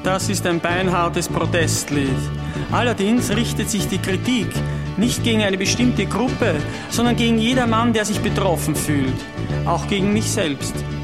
Das ist ein beinhartes Protestlied. Allerdings richtet sich die Kritik nicht gegen eine bestimmte Gruppe, sondern gegen jedermann, der sich betroffen fühlt. Auch gegen mich selbst.